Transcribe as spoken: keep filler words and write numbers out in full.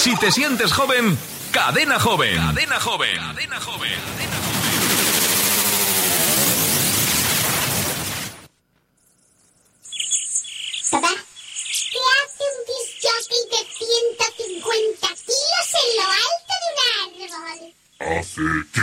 Si te sientes joven, Cadena Joven. Cadena Joven. Cadena Joven. Cadena Joven. Papá, ¿qué hace un disc jockey de ciento cincuenta kilos en lo alto de un árbol? Hace